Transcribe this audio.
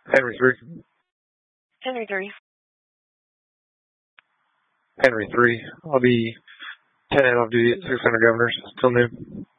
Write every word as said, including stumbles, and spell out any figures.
Henry three. Henry three. Henry three. I'll be ten off duty at six hundred Governors till noon.